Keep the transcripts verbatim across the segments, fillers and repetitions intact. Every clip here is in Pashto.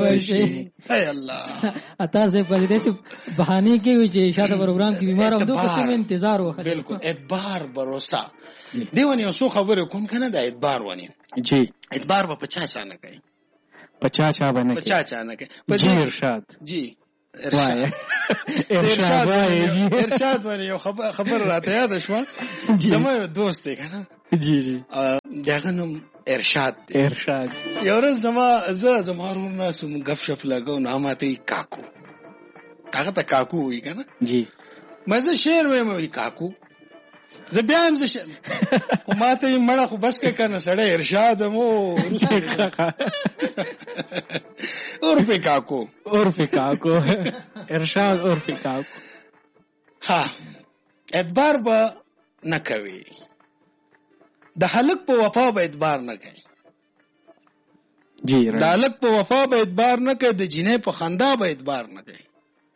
وشي. اے الله اته سے پدې چې بهانه کې وي چې شاته پروګرام کې بیمار او دوه قسم انتظار وکړي. بالکل اعتبار بروسا دیونه یو څو خبره کوم کنه د اعتبار ونی جی اعتبار په پچا چا نه کوي پچا چا باندې پچا چا نه کوي جی ارشاد جی ارشاد ارشاد ارشاد باندې یو خبر خبر راته یاد شو زموږ دوست دی کنه جی جی دغه نوم ارشاد دی. ارشاد یو ورځ زما زه زمارو ناس غف شپ لګاو نو ماته کاکو هغه ته کاکو وی کنه جی مزه شعر وایم وی کاکو زه بیا هم زه خو ماته یې مړه خو بس که کنه سړی ارشاد مو عرفي کاکو عرفي کاکو ارشاد عرفي کاکو. ها اعتبار به نه کوي د هلک په وفا به اعتبار نه کوي جی د هلک په وفا به اعتبار نه کوي د جنې په خندا به اعتبار نه کوي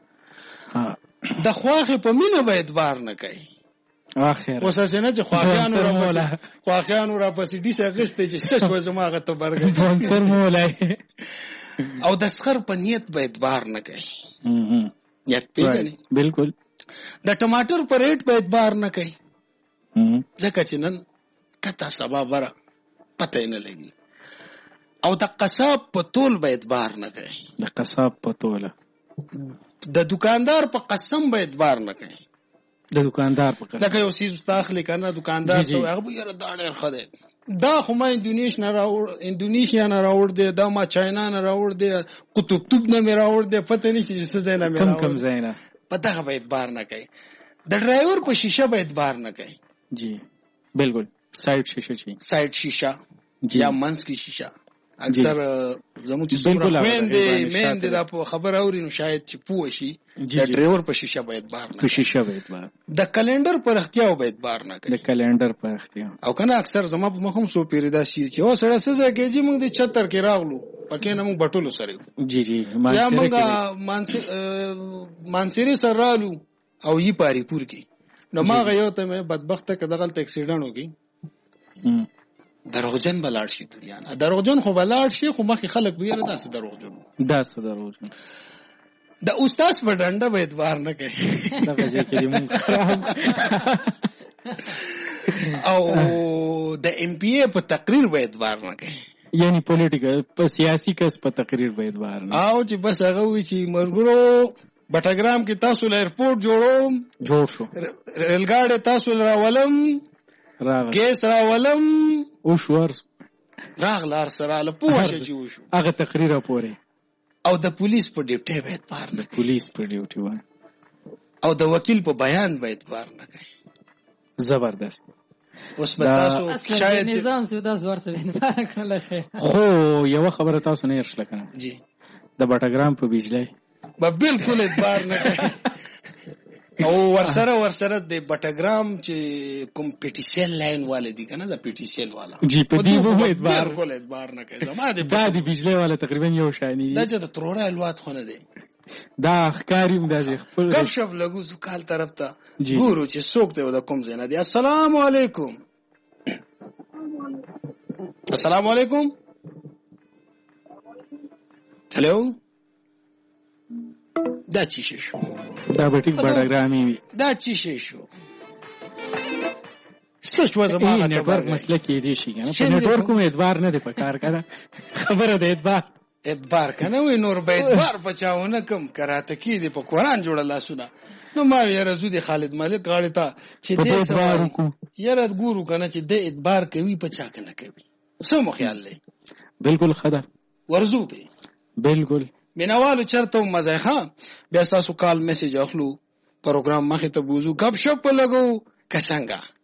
د خواخې په مینه به اعتبار نه کوي اخر وسه نه چې خواخیانو را پسې خواخیانو را پسې دې سغسته چې سچ و زماغه ته برګ سپانسر مولای او د سخر په نیت به اعتبار نه کوي نیت پیژنې بالکل د ټماټر په ریټ به اعتبار نه کوي ځکه چې نن کته سبا بره پته نه لګي او د قصاب په تول به اعتبار نه کوي د قصاب په توله د دکاندار په قسم به اعتبار نه کوي د دکاندار په قسم لکه یو سیز تاخلی کنه دکاندار ته هغه به یاره دا ډېر ښه دی دا خو ما اندونیشیا نه راوړ اندونیشیا نه راوړ دی دا ما چاینا نه راوړ دی قطب توب نه مې راوړ دی پته نشي چې څه ځای نه مې راوړ کم کم ځای نه په دغه به اعتبار نه کوي د ډرایور په شیشه به اعتبار نه کوي جی بالکل سایډ شیشه چی سایډ شیشه یا منس کی شیشه اکثر زموږ چې څومره مېندې مېندې دا په خبر اوري نو شاید چې پوه شي د ډرایور په شیشه به اعتبار نه په شیشه به اعتبار د کلندر پر اختیار به اعتبار نه کوي د کلندر پر اختیار او کنه اکثر زما په مخم سو پیریدا شي چې او سره څه ځای کې چې موږ د چتر کې راغلو پکې نه موږ بټولو سره جی جی یا موږ مانسيري سره رالو او یې پاری پور کې نو ما غيو ته مې بدبخته کې دغلت اکسیډنټ وکي دروغجن بلاړ شي دنیا نه دروغجن خو بلاړ شي خو مخې خلک ویره داسې دروغجن داسې دروغجن د استاد په ډنډه به اعتبار نه کوي دغه ځکه چې مونږ خراب او د ایم پی ای په تقریر به اعتبار نه کوي یعنی پولیټیکل په سیاسي کس په تقریر به اعتبار نه او چې بس هغه وی چې مرګرو بټاګرام کې تاسو ل ایرپورټ جوړوم جوړ شو ریلګاډي تاسو راولم راغ ګیس راولم او شور راغلار سره له پوه شي وشو هغه تقریر پورې او د پولیس په ډیوټي به اعتبار نه کوي پولیس په ډیوټي وای او د وکیل په بیان به اعتبار نه کوي زبردست اوس به تاسو شاید نظام سودا زور څه نه کړل خیر خو یو خبره تاسو نه يرشل کنه جی د بټاګرام په بجلی به بالکل اعتبار نه کوي او ورسره ورسره د بټاګرام چې کوم پټیسیل لاین والدي کنه د پټیسیل والا جی په دې وو اعتبار بالکل اعتبار نه کوي زما د بعد بجلی والا تقریبا یو شانی دا چې د تروره الوات خونه دی دا اخکاریم د خپل کب شف لګو سو کال طرف ته ګورو چې څوک ته د کوم زنه دی السلام علیکم السلام علیکم هلو دا چی شو دا بټیک بټاګرامي وي دا چی شو څه شو زمانه نتورک مسله کې دی شي کنه په نتورک کوم اعتبار نه دی پکار کنه خبره ده اعتبار اعتبار کنه وي نور به اعتبار بچاونه کم کراته کې دی په قران جوړه لاسونه نو ما یې رزو دی خالد ملک غاړه ته چې دې سوال یره ګورو کنه چې د اعتبار کوي پچا کنه کوي څه مو خیال لې بالکل خدا ورزو به بالکل مینوالو چرته مزه ها بیا تاسو کال میسج اخلو پروګرام مخه ته بوزو غب شپ لګو کسانګه